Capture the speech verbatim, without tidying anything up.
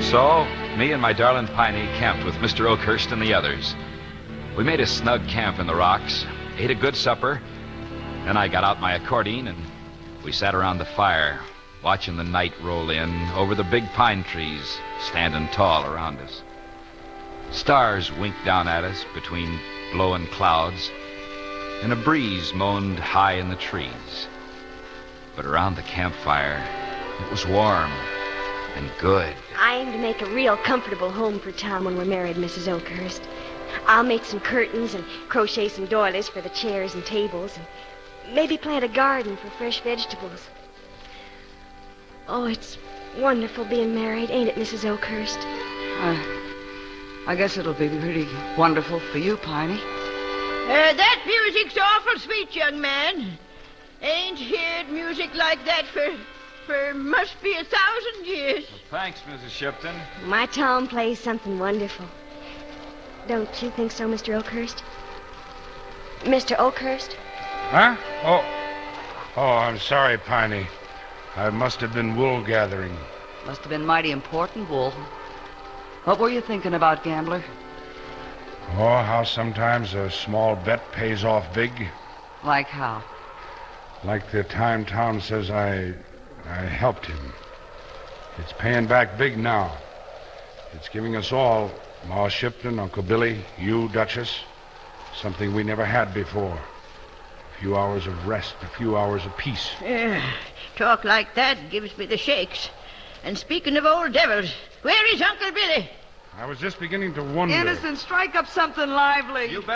So, me and my darling Piney camped with Mister Oakhurst and the others. We made a snug camp in the rocks, ate a good supper, then I got out my accordion and we sat around the fire, watching the night roll in over the big pine trees standing tall around us. Stars winked down at us between blowing clouds, and a breeze moaned high in the trees. But around the campfire, it was warm and good. I aim to make a real comfortable home for Tom when we're married, Missus Oakhurst. I'll make some curtains and crochet some doilies for the chairs and tables, and maybe plant a garden for fresh vegetables. Oh, it's wonderful being married, ain't it, Missus Oakhurst? I, I guess it'll be pretty wonderful for you, Piney. Uh, that music's awful sweet, young man. Ain't heard music like that for, for must be a thousand years. Well, thanks, Missus Shipton. My Tom plays something wonderful. Don't you think so, Mister Oakhurst? Mister Oakhurst? Huh? Oh. Oh, I'm sorry, Piney. I must have been wool gathering. Must have been mighty important wool. What were you thinking about, gambler? Oh, how sometimes a small bet pays off big. Like how? Like the time Tom says I... I helped him. It's paying back big now. It's giving us all, Ma Shipton, Uncle Billy, you, Duchess, something we never had before. A few hours of rest, a few hours of peace. Uh, talk like that gives me the shakes. And speaking of old devils, where is Uncle Billy? I was just beginning to wonder... Innocent, strike up something lively. You bet.